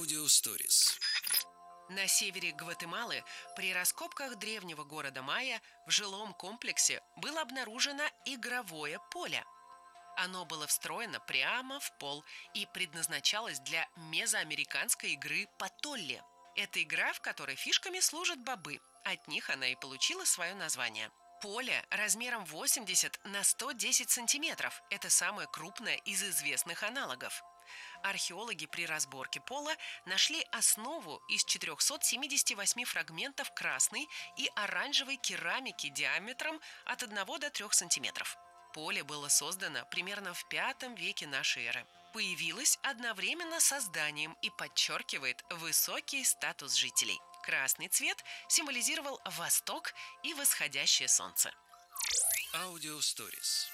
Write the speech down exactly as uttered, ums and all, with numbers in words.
Аудиосторис. На севере Гватемалы при раскопках древнего города Майя в жилом комплексе было обнаружено игровое поле. Оно было встроено прямо в пол и предназначалось для мезоамериканской игры патолле. Это игра, в которой фишками служат бобы. От них она и получила свое название. Поле размером восемьдесят на сто десять сантиметров. Это самое крупное из известных аналогов. Археологи при разборке пола нашли основу из четырехсот семидесяти восьми фрагментов красной и оранжевой керамики диаметром от одного до трёх сантиметров. Поле было создано примерно в пятом веке нашей эры. Появилось одновременно с созданием и подчеркивает высокий статус жителей. Красный цвет символизировал Восток и восходящее солнце. Аудиосторис.